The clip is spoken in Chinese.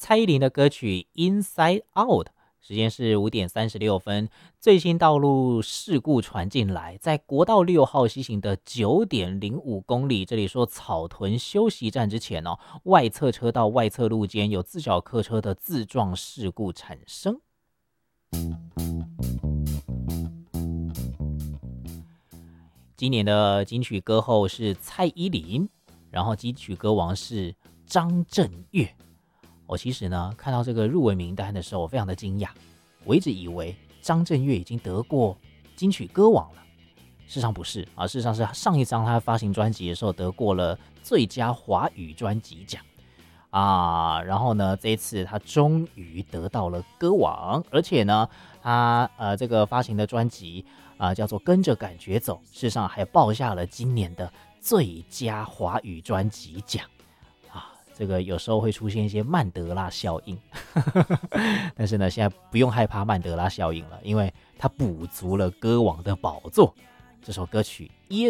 蔡依林的歌曲《Inside Out》。时间是5:36，最新道路事故传进来，在国道6号西行的9.05公里，这里说草屯休息站之前外侧车道外侧路间有自小客车的自撞事故产生。今年的金曲歌后是蔡依林，然后金曲歌王是张震岳。我其实呢看到这个入围名单的时候，我非常的惊讶。我一直以为张震岳已经得过金曲歌王了，事实上不是啊，事实上是上一张他发行专辑的时候得过了最佳华语专辑奖啊。然后呢，这一次他终于得到了歌王，而且呢，他这个发行的专辑叫做《跟着感觉走》，事实上还报下了今年的最佳华语专辑奖。这个有时候会出现一些曼德拉效应但是呢，现在不用害怕曼德拉效应了，因为它补足了歌王的宝座。这首歌曲